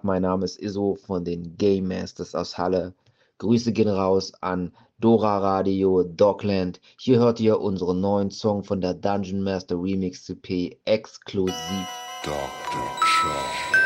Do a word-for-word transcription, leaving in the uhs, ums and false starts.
Mein Name ist Iso von den Game Masters aus Halle. Grüße gehen raus an Dora Radio, Dogland. Hier hört ihr unseren neuen Song von der Dungeon Master Remix C P exklusiv. Doktor John.